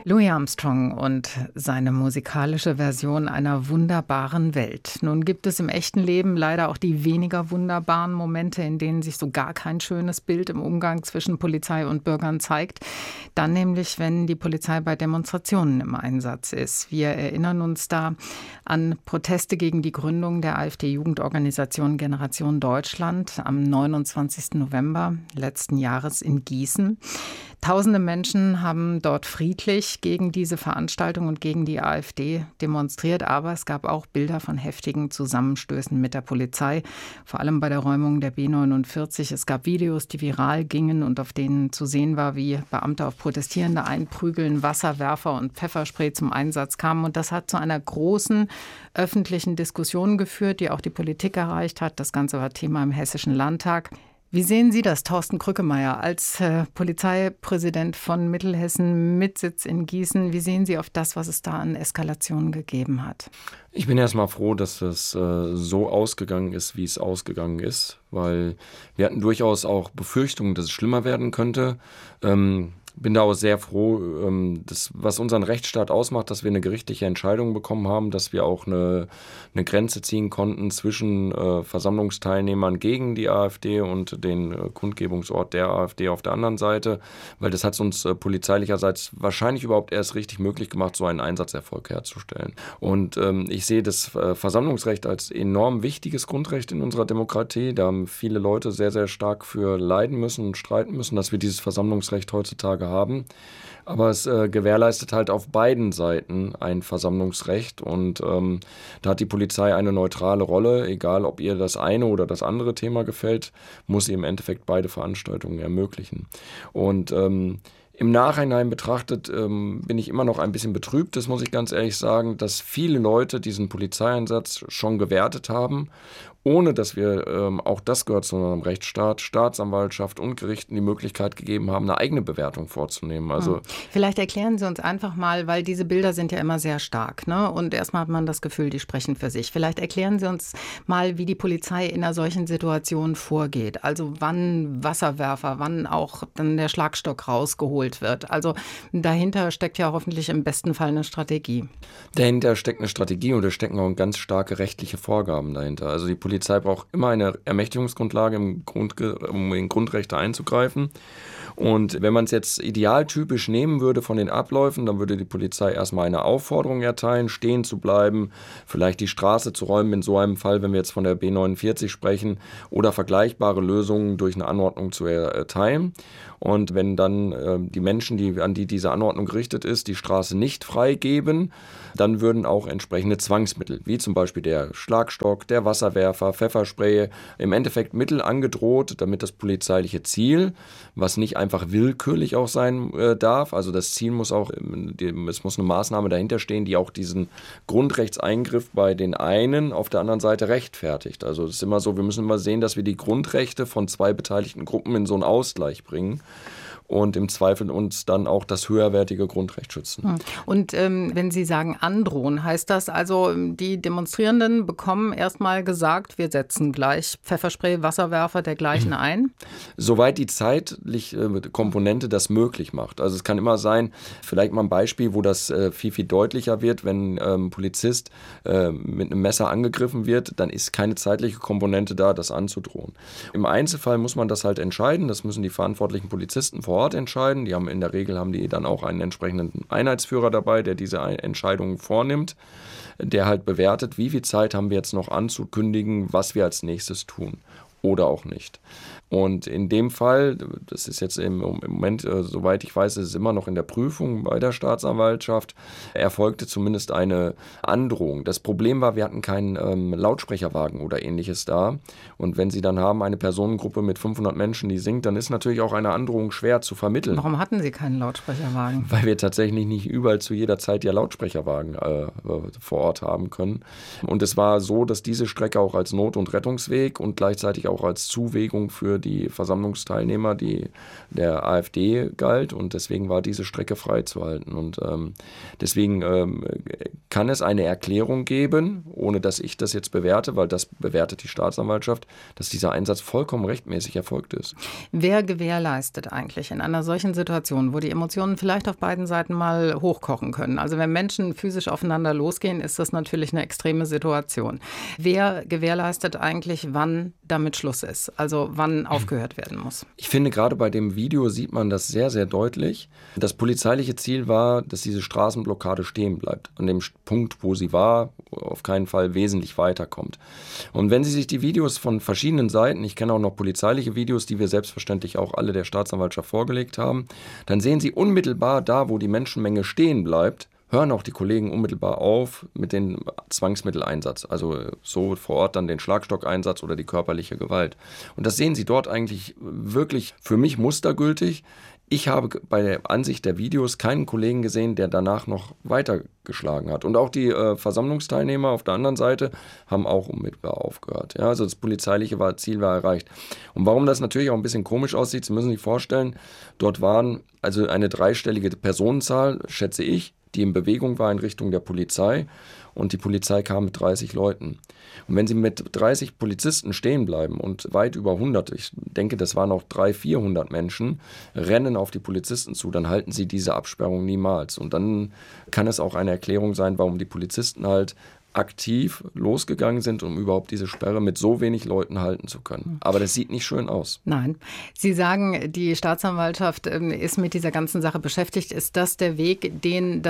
Louis Armstrong und seine musikalische Version einer wunderbaren Welt. Nun gibt es im echten Leben leider auch die weniger wunderbaren Momente, in denen sich so gar kein schönes Bild im Umgang zwischen Polizei und Bürgern zeigt. Dann nämlich, wenn die Polizei bei Demonstrationen im Einsatz ist. Wir erinnern uns da an Proteste gegen die Gründung der AfD-Jugendorganisation Generation Deutschland am 29. November letzten Jahres in Gießen. Tausende Menschen haben dort friedlich gegen diese Veranstaltung und gegen die AfD demonstriert, aber es gab auch Bilder von heftigen Zusammenstößen mit der Polizei, vor allem bei der Räumung der B49. Es gab Videos, die viral gingen und auf denen zu sehen war, wie Beamte auf Protestierende einprügeln, Wasserwerfer und Pfefferspray zum Einsatz kamen. Und das hat zu einer großen öffentlichen Diskussion geführt, die auch die Politik erreicht hat. Das Ganze war Thema im Hessischen Landtag. Wie sehen Sie das, Thorsten Krückemeier, als Polizeipräsident von Mittelhessen mit Sitz in Gießen? Wie sehen Sie auf das, was es da an Eskalationen gegeben hat? Ich bin erstmal froh, dass es so ausgegangen ist, wie es ausgegangen ist, weil wir hatten durchaus auch Befürchtungen, dass es schlimmer werden könnte. Bin da auch sehr froh, was unseren Rechtsstaat ausmacht, dass wir eine gerichtliche Entscheidung bekommen haben, dass wir auch eine Grenze ziehen konnten zwischen Versammlungsteilnehmern gegen die AfD und den Kundgebungsort der AfD auf der anderen Seite, weil das hat es uns polizeilicherseits wahrscheinlich überhaupt erst richtig möglich gemacht, so einen Einsatzerfolg herzustellen. Und ich sehe das Versammlungsrecht als enorm wichtiges Grundrecht in unserer Demokratie. Da haben viele Leute sehr, sehr stark für leiden müssen und streiten müssen, dass wir dieses Versammlungsrecht heutzutage haben. Aber es gewährleistet halt auf beiden Seiten ein Versammlungsrecht und da hat die Polizei eine neutrale Rolle, egal ob ihr das eine oder das andere Thema gefällt, muss sie im Endeffekt beide Veranstaltungen ermöglichen. Und im Nachhinein betrachtet bin ich immer noch ein bisschen betrübt, das muss ich ganz ehrlich sagen, dass viele Leute diesen Polizeieinsatz schon gewertet haben, ohne dass wir, auch das gehört zu unserem Rechtsstaat, Staatsanwaltschaft und Gerichten die Möglichkeit gegeben haben, eine eigene Bewertung vorzunehmen. Also vielleicht erklären Sie uns einfach mal, weil diese Bilder sind ja immer sehr stark, ne? Und erstmal hat man das Gefühl, die sprechen für sich. Vielleicht erklären Sie uns mal, wie die Polizei in einer solchen Situation vorgeht. Also wann Wasserwerfer, wann auch dann der Schlagstock rausgeholt wird. Also dahinter steckt ja hoffentlich im besten Fall eine Strategie. Dahinter steckt eine Strategie und da stecken auch ganz starke rechtliche Vorgaben dahinter. Also die Polizei braucht immer eine Ermächtigungsgrundlage, um in Grundrechte einzugreifen. Und wenn man es jetzt idealtypisch nehmen würde von den Abläufen, dann würde die Polizei erstmal eine Aufforderung erteilen, stehen zu bleiben, vielleicht die Straße zu räumen, in so einem Fall, wenn wir jetzt von der B49 sprechen, oder vergleichbare Lösungen durch eine Anordnung zu erteilen. Und wenn dann die Menschen, an die diese Anordnung gerichtet ist, die Straße nicht freigeben, dann würden auch entsprechende Zwangsmittel, wie zum Beispiel der Schlagstock, der Wasserwerfer, Pfefferspray, im Endeffekt Mittel angedroht, damit das polizeiliche Ziel, was nicht einfach willkürlich auch sein darf, also das Ziel muss auch, es muss eine Maßnahme dahinter stehen, die auch diesen Grundrechtseingriff bei den einen auf der anderen Seite rechtfertigt. Also es ist immer so, wir müssen immer sehen, dass wir die Grundrechte von zwei beteiligten Gruppen in so einen Ausgleich bringen. Und im Zweifel uns dann auch das höherwertige Grundrecht schützen. Und wenn Sie sagen androhen, heißt das also, die Demonstrierenden bekommen erstmal gesagt, wir setzen gleich Pfefferspray, Wasserwerfer dergleichen ein? Soweit die zeitliche Komponente das möglich macht. Also es kann immer sein, vielleicht mal ein Beispiel, wo das viel, viel deutlicher wird, wenn ein Polizist mit einem Messer angegriffen wird, dann ist keine zeitliche Komponente da, das anzudrohen. Im Einzelfall muss man das halt entscheiden, das müssen die verantwortlichen Polizisten vor Ort entscheiden. In der Regel haben die dann auch einen entsprechenden Einheitsführer dabei, der diese Entscheidungen vornimmt, der halt bewertet, wie viel Zeit haben wir jetzt noch anzukündigen, was wir als nächstes tun oder auch nicht. Und in dem Fall, das ist jetzt im Moment, soweit ich weiß, ist es immer noch in der Prüfung bei der Staatsanwaltschaft, erfolgte zumindest eine Androhung. Das Problem war, wir hatten keinen Lautsprecherwagen oder ähnliches da. Und wenn Sie dann haben eine Personengruppe mit 500 Menschen, die singt, dann ist natürlich auch eine Androhung schwer zu vermitteln. Warum hatten Sie keinen Lautsprecherwagen? Weil wir tatsächlich nicht überall zu jeder Zeit ja Lautsprecherwagen vor Ort haben können. Und es war so, dass diese Strecke auch als Not- und Rettungsweg und gleichzeitig auch als Zuwägung für die Versammlungsteilnehmer, die der AfD galt. Und deswegen war diese Strecke freizuhalten. Und deswegen kann es eine Erklärung geben, ohne dass ich das jetzt bewerte, weil das bewertet die Staatsanwaltschaft, dass dieser Einsatz vollkommen rechtmäßig erfolgt ist. Wer gewährleistet eigentlich in einer solchen Situation, wo die Emotionen vielleicht auf beiden Seiten mal hochkochen können? Also wenn Menschen physisch aufeinander losgehen, ist das natürlich eine extreme Situation. Wer gewährleistet eigentlich, wann damit Schluss ist? Also wann aufgehört werden muss? Ich finde, gerade bei dem Video sieht man das sehr, sehr deutlich. Das polizeiliche Ziel war, dass diese Straßenblockade stehen bleibt. An dem Punkt, wo sie war, auf keinen Fall wesentlich weiterkommt. Und wenn Sie sich die Videos von verschiedenen Seiten, ich kenne auch noch polizeiliche Videos, die wir selbstverständlich auch alle der Staatsanwaltschaft vorgelegt haben, dann sehen Sie unmittelbar da, wo die Menschenmenge stehen bleibt, hören auch die Kollegen unmittelbar auf mit dem Zwangsmitteleinsatz, also so vor Ort dann den Schlagstockeinsatz oder die körperliche Gewalt. Und das sehen Sie dort eigentlich wirklich für mich mustergültig. Ich habe bei der Ansicht der Videos keinen Kollegen gesehen, der danach noch weitergeschlagen hat. Und auch die Versammlungsteilnehmer auf der anderen Seite haben auch unmittelbar aufgehört. Ja, also das polizeiliche Ziel war erreicht. Und warum das natürlich auch ein bisschen komisch aussieht, Sie müssen sich vorstellen, dort waren also eine dreistellige Personenzahl, schätze ich, die in Bewegung war in Richtung der Polizei. Und die Polizei kam mit 30 Leuten. Und wenn Sie mit 30 Polizisten stehen bleiben und weit über 100, ich denke, das waren auch 300, 400 Menschen, rennen auf die Polizisten zu, dann halten Sie diese Absperrung niemals. Und dann kann es auch eine Erklärung sein, warum die Polizisten halt aktiv losgegangen sind, um überhaupt diese Sperre mit so wenig Leuten halten zu können. Aber das sieht nicht schön aus. Nein. Sie sagen, die Staatsanwaltschaft ist mit dieser ganzen Sache beschäftigt. Ist das der Weg, den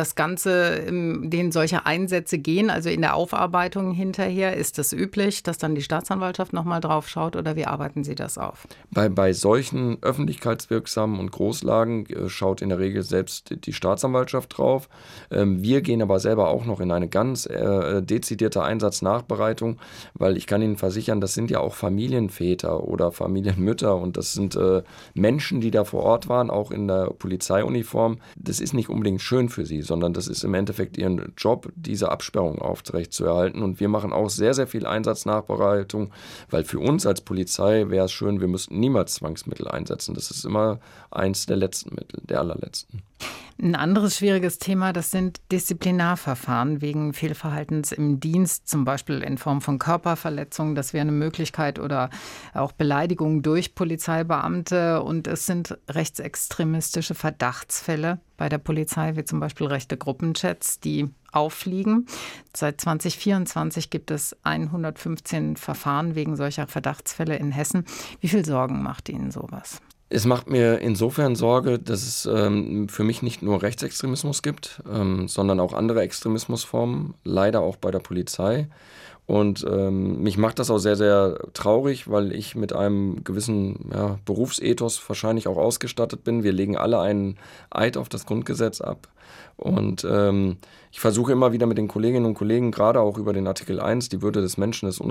solche Einsätze gehen, also in der Aufarbeitung hinterher? Ist das üblich, dass dann die Staatsanwaltschaft nochmal drauf schaut oder wie arbeiten Sie das auf? Bei solchen öffentlichkeitswirksamen und Großlagen schaut in der Regel selbst die Staatsanwaltschaft drauf. Wir gehen aber selber auch noch in eine ganz dezidierte Einsatznachbereitung, weil ich kann Ihnen versichern, das sind ja auch Familienväter oder Familienmütter und das sind Menschen, die da vor Ort waren, auch in der Polizeiuniform. Das ist nicht unbedingt schön für sie, sondern das ist im Endeffekt ihren Job, diese Absperrung aufrechtzuerhalten. Und wir machen auch sehr, sehr viel Einsatznachbereitung, weil für uns als Polizei wäre es schön, wir müssten niemals Zwangsmittel einsetzen. Das ist immer eins der letzten Mittel, der allerletzten. Ein anderes schwieriges Thema, das sind Disziplinarverfahren wegen Fehlverhaltens im Dienst, zum Beispiel in Form von Körperverletzungen. Das wäre eine Möglichkeit oder auch Beleidigungen durch Polizeibeamte. Und es sind rechtsextremistische Verdachtsfälle bei der Polizei, wie zum Beispiel rechte Gruppenchats, die auffliegen. Seit 2024 gibt es 115 Verfahren wegen solcher Verdachtsfälle in Hessen. Wie viel Sorgen macht Ihnen sowas? Es macht mir insofern Sorge, dass es für mich nicht nur Rechtsextremismus gibt, sondern auch andere Extremismusformen, leider auch bei der Polizei. Und mich macht das auch sehr, sehr traurig, weil ich mit einem gewissen Berufsethos wahrscheinlich auch ausgestattet bin. Wir legen alle einen Eid auf das Grundgesetz ab. Und ich versuche immer wieder mit den Kolleginnen und Kollegen, gerade auch über den Artikel 1, die Würde des Menschen ist